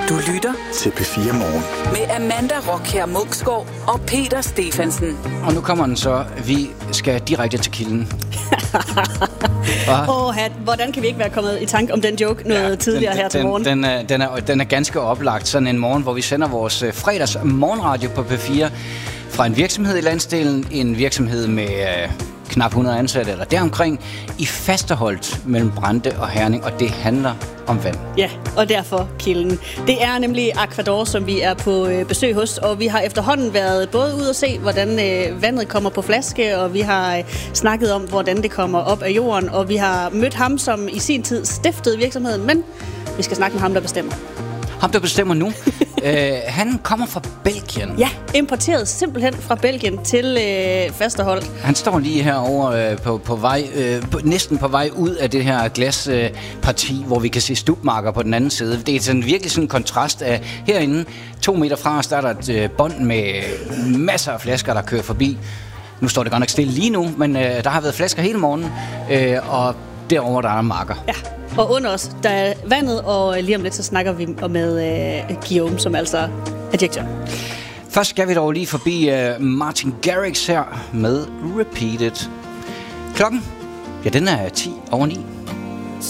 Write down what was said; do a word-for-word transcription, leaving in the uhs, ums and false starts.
Du lytter til P fire Morgen med Amanda Rockher Muksgaard og Peter Stephensen. Og nu kommer den så. Vi skal direkte til kilden. Åh, hvordan kan vi ikke være kommet i tanke om den joke noget ja, tidligere den, her til den, morgen? Den er, den, er, den er ganske oplagt. Sådan en morgen, hvor vi sender vores fredags morgenradio på P fire fra en virksomhed i landsdelen. En virksomhed med øh, knap hundrede ansatte eller deromkring i Fasterholt mellem Brande og Herning. Og det handler om vand. Ja, og derfor kilden. Det er nemlig Aquador, som vi er på øh, besøg hos, og vi har efterhånden været både ude at se, hvordan øh, vandet kommer på flaske, og vi har øh, snakket om, hvordan det kommer op af jorden, og vi har mødt ham, som i sin tid stiftede virksomheden, men vi skal snakke med ham, der bestemmer. Ham, der bestemmer nu. øh, han kommer fra Belgien. Ja, importeret simpelthen fra Belgien til øh, Fasterholt. Han står lige herovre øh, på, på vej, øh, på, næsten på vej ud af det her glasparti, øh, hvor vi kan se stupmarker på den anden side. Det er sådan virkelig sådan en kontrast af herinde. To meter fra os, der er der et øh, bånd med masser af flasker, der kører forbi. Nu står det godt nok stille lige nu, men øh, der har været flasker hele morgenen, øh, og derovre der er marker. Ja. Og under os, der er vandet, og lige om lidt, så snakker vi med øh, Guillaume, som altså er direktør. Først skal vi dog lige forbi øh, Martin Garrix her med Repeated. Klokken, ja, den er ti over ni.